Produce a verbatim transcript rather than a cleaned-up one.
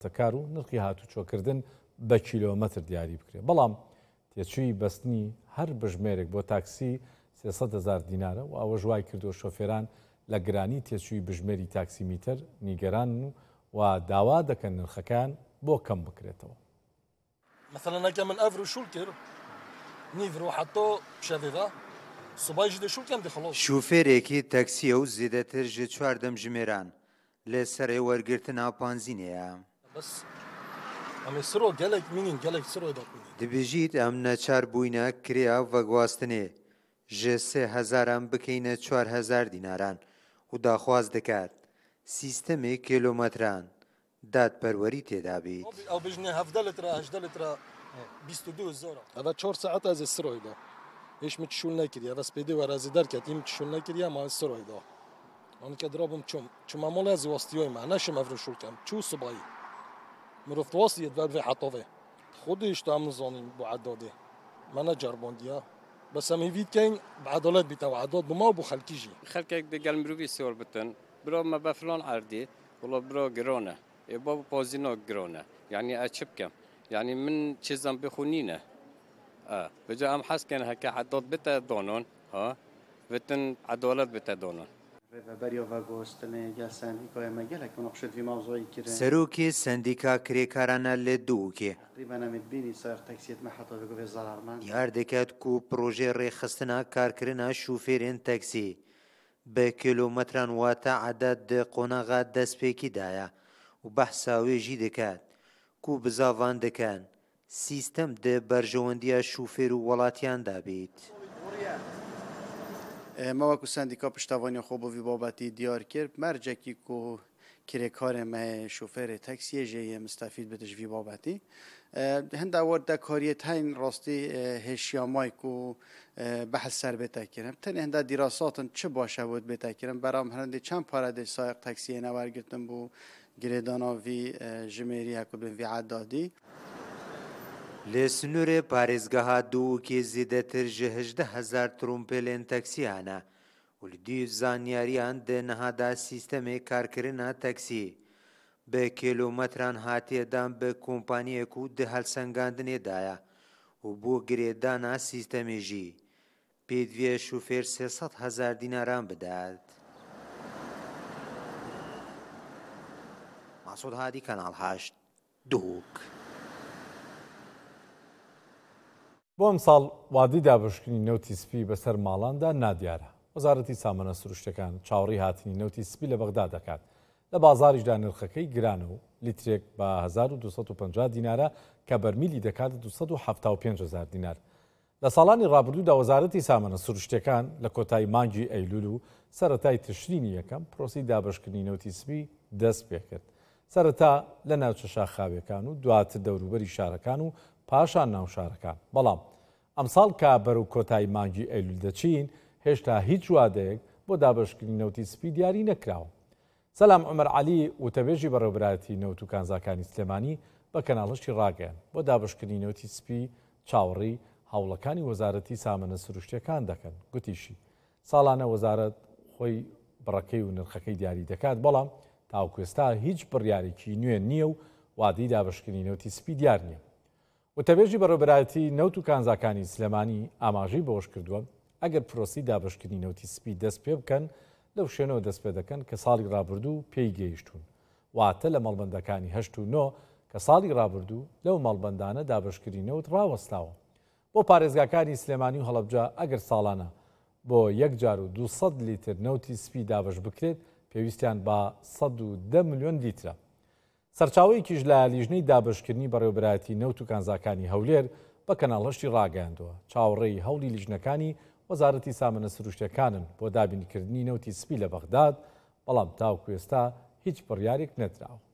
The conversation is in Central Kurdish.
تەکار و نرخی هاتوچۆکردن بە کیلۆمەتر دیاری بکرێت. بەڵام تێچووی بەستنی هەر بژمێرێک بۆ تاکسی سێسەد هەزار دینارە و ئەوە ژوای کردو شۆفێران لە گرانی تێچووی بژمێری تاکسیمیتر نیگەران و داوا دەکەن نرخەکان بۆ کەم بکرێتەوە. مثلا نەکە من ئەڤر و شول کرد نیڤر و حەتۆ شەڤێڤە سوبای ژ دەشول کەم دەخڵۆ شوفێرێکی تەکسیە و زیێدەتر ژ چواردەم ژمێران لە سەرێ وەرگرتنا پانزینەیە. بەس ئەمێ سرۆ گەلێک مینین گەلێک سرۆ دەکوێت دەبێژیت ئەم نەچار بووینە کریا ڤەگواستنێ ژێ سێ هەزاران بکەینە چوار هەزار دیناران و داخواز دەکات سیستەمێ کیلۆمەتران دادپەروەری تێدا بیت. ئەو بژنێ هەفدە لترە هەژدە لترە بیست و دوو زۆرە ئەvە چۆر سەعەت ئەز سرۆیدا هیچ من تشول نەکردیا بەس پێدەی وەرازی دەرکەت هیم تشول نەکردیا ما سرۆیدا ئەوە کە درابم چوم چما مۆڵە زیوەستیۆیمە نەشم ئەڤر شول کەم چوو سوبایی مرۆڤ تواستیت بەرێ حەتۆڤێ خودیش تا مزانین بۆ عەدۆدێ منە جەربۆندیا بەس ئەمێ بیتکەین بەعەدەڵەت بیتەوە عەدۆت بما و بۆ خەلکیژی خەلکێک دەگەل مرۆڤی سۆر بتن برۆ مە بە فلان عەردی وڵە برۆ گرۆنە ێ بۆ پۆزینۆ گرۆنە یعنی ئە چ بکەم یعنی من چێزم بخونینە بەجا ئەم حەسکەن هەکە عەدۆت بتە دۆنۆن ها بتن عەدۆڵەت بتە دۆنۆن. سەرۆکی سندیکا کرێکارانە لە دووکێ دیار دەکات و پرۆژێ ڕێخستنە کارکردنە شوفێرێن تەکسی بە کیلۆمەتران واتە عەدەد قۆناغا دەستپێکیدایە و بەحساوێژی دەکات و بزاوان دەکەن سیستەم دە بەرژەوەندیە شوفێر و وڵاتیاندا بێت. مەوەکو سندیکا پشتاوانی خۆ بۆ وی بابەتی دیار کرد مەرجێکی و کرێکارێ مە شوفێرێ تەکسیە ژێیە مستەفید بتش وی بابەتی هەندا وەردە کاریەت هەین ڕاستی هێشیامایک و بەحث سەر بێتەکردن تەنێ هەندا دیراساتن چ باشە بۆت بێتەکردن بەرام هەندێ چەند پارەدەی سایق تەکسیە نەوەرگرتن بوو گرێدانا وی ژمێری هەکوبن وی عەدادی. لە سنوورێ پارێزگەها دووکێ زیێدەتر ژە هەژدە هەزار ترومپێلێن تەکسیانە و لە دوی زانیاریان دە نەهادا سیستەمێک کارکردنە تەکسی بە کیلۆمەتران هاتیێدان بە کۆمپانیەک و دە هەڵسەنگاندنێدایە و بۆ گرێدانا سیستەمێژی پێدوێ شوفێر سێسەد هەزار دیناران بدات. ماسۆد هادی کەناڵ هەشت دووک. بۆ ئەمساڵ وادی دابشکردنی نەوتی سپی بەسەر ماڵاندا نادیارە. وەزارەتی سامانە سروشتەکان چاوەڕێی هاتنی نەوتی سپی لە بەغدا دەکات. لە بازاریشدا نرخەکەی گرانە و لیترێک بە هەزار و دووسەد و پەنجا دینارە کە بەرمیلی دەکات دووسەد و هەڤتا و پێنج هەزار دینار. لە ساڵانی ڕابردوودا وەزارەتی سامانە سروشتەکان لە کۆتایی مانگی ئەیلول و سەرەتای تشرینی یەکەم پرۆسی دابشکردنی نەوتی سپی دەست پێ کرد. سەرەتا لە ناوچە شاخاویەکان و دواتر دەوروبەری شارەکان و پاشان ناو شارەکان. بەڵام ئەمساڵ کە بەرەو کۆتایی مانگی ئەیلول دەچین هێشتا هیچ وادەیەک بۆ دابشکردنی نەوتی سپی دیاری نەکراوە. سەلام عومەر عەلی وتەبێژی بەڕێوەبەرایەتی نەوت و کانزاکانی سلێمانی بە کەناڵەشی ڕاگەیان بۆ دابشکردنی نەوتی سپی چاوەڕێی هەوڵەکانی وەزارەتی سامانە سروشتیەکان دەکەن. گوتیشی ساڵانە وەزارەت خۆی بڕەکەی و نرخەکەی دیاری دەکات بەڵام تاوکوێستا هیچ بڕیارێکی نوێ نییە و وادەی دابشکردنی نەوتی سپی دیار نییە. وتەبێژی بەڕێوەبەرایەتی نەوت و کانزاکانی سلێمانی ئاماژەی بەوەش کردووە ئەگەر پرۆسی دابشکردنی نەوتی سپی دەست پێ بکەن لەو شوێنەوە دەست پێ دەکەن کە ساڵی ڕابردوو پێی گەیشتون واتە لە مەڵبەندەکانی هەشت و نۆ کە ساڵی ڕابردوو لەو مەڵبەندانە دابشکردنی نەوت ڕاوەستاوە. بۆ پارێزگاکانی سلێمانی و هەڵەبجە ئەگەر ساڵانە بۆ یەک جار و دووسەد لیتر نەوتی سپی دابش بکرێت پێویستیان بە سەد و دە ملیۆن لیترە. سەرچاوەیەکیش لە لیژنەی دابشکردنی بەڕێوەبەرایەتی نەوت و کانزاکانی هەولێر بە کەناڵەشی ڕاگەاندووە چاوەڕێی هەوڵی لیژنەکانی وەزارەتی سامانە سروشتەکانن بۆ دابینکردنی نەوتی سپی لە بەغداد بەڵام تاوکو ئێستا هیچ بڕیارێک نەدراوە.